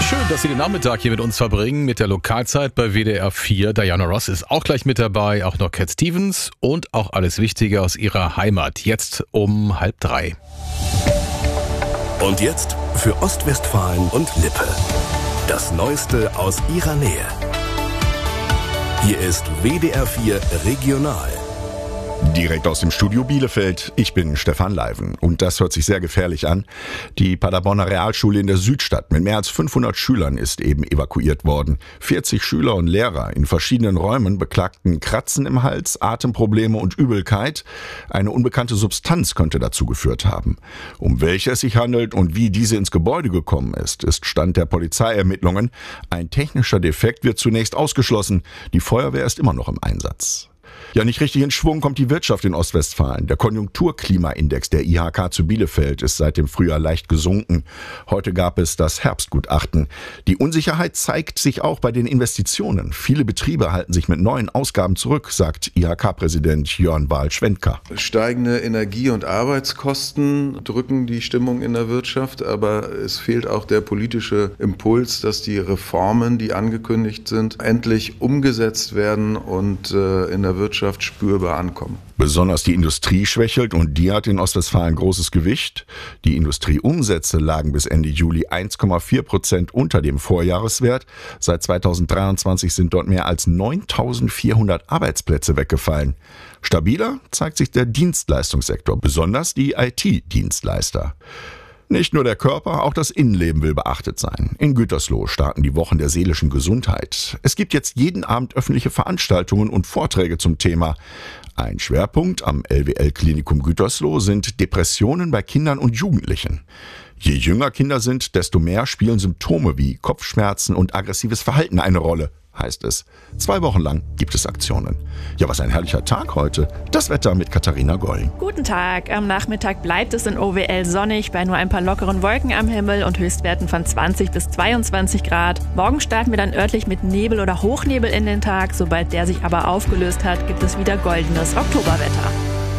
Schön, dass Sie den Nachmittag hier mit uns verbringen, mit der Lokalzeit bei WDR 4. Diana Ross ist auch gleich mit dabei, auch noch Cat Stevens und auch alles Wichtige aus ihrer Heimat. Jetzt um 2:30. Und jetzt für Ostwestfalen und Lippe. Das Neueste aus ihrer Nähe. Hier ist WDR 4 Regional. Direkt aus dem Studio Bielefeld, ich bin Stefan Leiven und das hört sich sehr gefährlich an. Die Paderborner Realschule in der Südstadt mit mehr als 500 Schülern ist eben evakuiert worden. 40 Schüler und Lehrer in verschiedenen Räumen beklagten Kratzen im Hals, Atemprobleme und Übelkeit. Eine unbekannte Substanz könnte dazu geführt haben. Um welche es sich handelt und wie diese ins Gebäude gekommen ist Stand der Polizeiermittlungen. Ein technischer Defekt wird zunächst ausgeschlossen. Die Feuerwehr ist immer noch im Einsatz. Ja, nicht richtig in Schwung kommt die Wirtschaft in Ostwestfalen. Der Konjunkturklimaindex der IHK zu Bielefeld ist seit dem Frühjahr leicht gesunken. Heute gab es das Herbstgutachten. Die Unsicherheit zeigt sich auch bei den Investitionen. Viele Betriebe halten sich mit neuen Ausgaben zurück, sagt IHK-Präsident Jörn Wahl-Schwendker. Steigende Energie- und Arbeitskosten drücken die Stimmung in der Wirtschaft, aber es fehlt auch der politische Impuls, dass die Reformen, die angekündigt sind, endlich umgesetzt werden und in der Wirtschaft spürbar ankommen. Besonders die Industrie schwächelt und die hat in Ostwestfalen großes Gewicht. Die Industrieumsätze lagen bis Ende Juli 1,4% unter dem Vorjahreswert. Seit 2023 sind dort mehr als 9.400 Arbeitsplätze weggefallen. Stabiler zeigt sich der Dienstleistungssektor, besonders die IT-Dienstleister. Nicht nur der Körper, auch das Innenleben will beachtet sein. In Gütersloh starten die Wochen der seelischen Gesundheit. Es gibt jetzt jeden Abend öffentliche Veranstaltungen und Vorträge zum Thema. Ein Schwerpunkt am LWL-Klinikum Gütersloh sind Depressionen bei Kindern und Jugendlichen. Je jünger Kinder sind, desto mehr spielen Symptome wie Kopfschmerzen und aggressives Verhalten eine Rolle, heißt es. 2 Wochen lang gibt es Aktionen. Ja, was ein herrlicher Tag heute. Das Wetter mit Katharina Goll. Guten Tag. Am Nachmittag bleibt es in OWL sonnig bei nur ein paar lockeren Wolken am Himmel und Höchstwerten von 20 bis 22 Grad. Morgen starten wir dann örtlich mit Nebel oder Hochnebel in den Tag. Sobald der sich aber aufgelöst hat, gibt es wieder goldenes Oktoberwetter.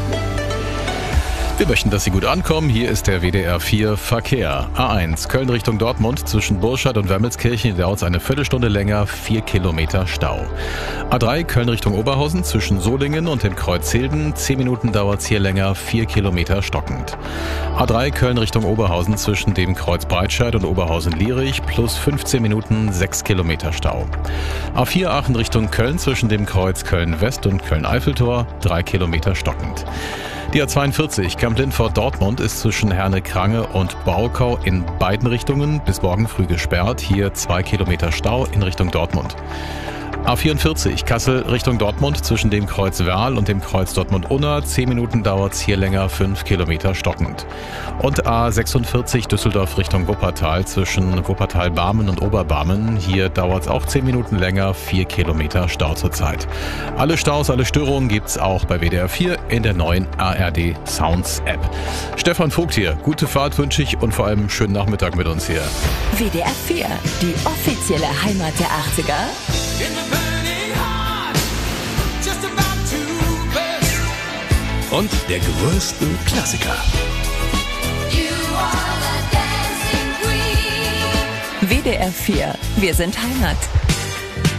Wir möchten, dass Sie gut ankommen. Hier ist der WDR 4 Verkehr. A1 Köln Richtung Dortmund zwischen Burscheid und Wermelskirchen dauert es eine Viertelstunde länger, 4 Kilometer Stau. A3 Köln Richtung Oberhausen zwischen Solingen und dem Kreuz Hilden, 10 Minuten dauert es hier länger, 4 Kilometer stockend. A3 Köln Richtung Oberhausen zwischen dem Kreuz Breitscheid und Oberhausen-Lierich plus 15 Minuten, 6 Kilometer Stau. A4 Aachen Richtung Köln zwischen dem Kreuz Köln-West und Köln-Eiffeltor, 3 Kilometer stockend. Die A42 Kamp-Lintfort-Dortmund ist zwischen Herne-Krange und Baukau in beiden Richtungen bis morgen früh gesperrt. Hier 2 Kilometer Stau in Richtung Dortmund. A44 Kassel Richtung Dortmund zwischen dem Kreuz Werl und dem Kreuz Dortmund-Unna. 10 Minuten dauert es hier länger, 5 Kilometer stockend. Und A46 Düsseldorf Richtung Wuppertal zwischen Wuppertal-Barmen und Oberbarmen. Hier dauert es auch 10 Minuten länger, 4 Kilometer Stau zurzeit. Alle Staus, alle Störungen gibt's auch bei WDR 4 in der neuen ARD Sounds App. Stefan Vogt hier. Gute Fahrt wünsche ich und vor allem einen schönen Nachmittag mit uns hier. WDR 4, die offizielle Heimat der 80er. Und der größten Klassiker. WDR 4, wir sind Heimat.